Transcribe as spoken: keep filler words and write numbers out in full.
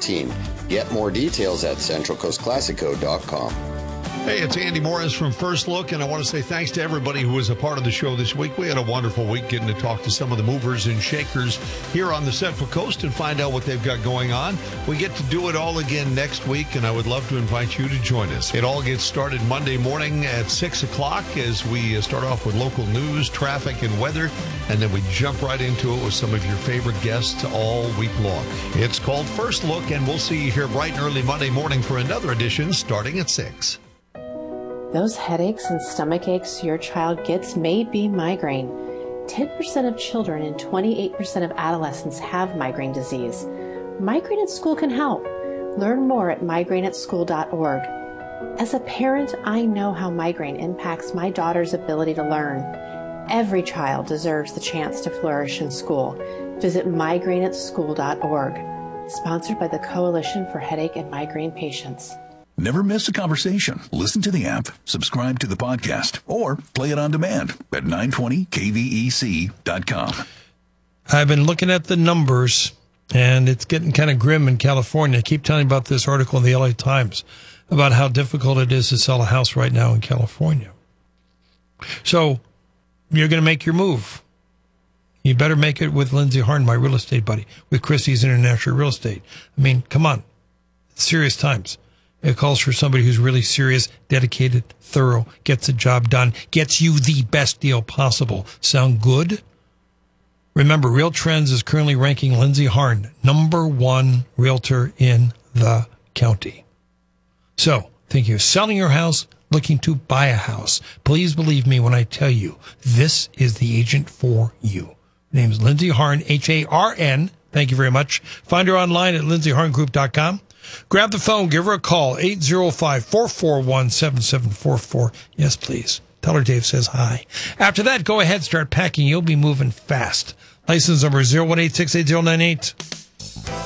thirteen. Get more details at central coast classico dot com. Hey, it's Andy Morris from First Look, and I want to say thanks to everybody who was a part of the show this week. We had a wonderful week getting to talk to some of the movers and shakers here on the Central Coast and find out what they've got going on. We get to do it all again next week, and I would love to invite you to join us. It all gets started Monday morning at six o'clock as we start off with local news, traffic, and weather, and then we jump right into it with some of your favorite guests all week long. It's called First Look, and we'll see you here bright and early Monday morning for another edition starting at six. Those headaches and stomach aches your child gets may be migraine. ten percent of children and twenty-eight percent of adolescents have migraine disease. Migraine at School can help. Learn more at migraine at school dot org. As a parent, I know how migraine impacts my daughter's ability to learn. Every child deserves the chance to flourish in school. Visit migraine at school dot org. Sponsored by the Coalition for Headache and Migraine Patients. Never miss a conversation. Listen to the app, subscribe to the podcast, or play it on demand at nine twenty K V E C dot com. I've been looking at the numbers, and it's getting kind of grim in California. I keep telling you about this article in the L A Times about how difficult it is to sell a house right now in California. So you're going to make your move. You better make it with Lindsay Harn, my real estate buddy, with Christie's International Real Estate. I mean, come on. It's serious times. It calls for somebody who's really serious, dedicated, thorough, gets the job done, gets you the best deal possible. Sound good? Remember, Real Trends is currently ranking Lindsay Harn number one realtor in the county. So, thinking of selling your house, looking to buy a house, please believe me when I tell you, this is the agent for you. Her name is Lindsay Harn, H A R N. Thank you very much. Find her online at lindsay harn group dot com. Grab the phone, give her a call, eight oh five, four four one, seven seven four four. Yes, please. Tell her Dave says hi. After that, go ahead, start packing. You'll be moving fast. License number zero one eight six eight zero nine eight.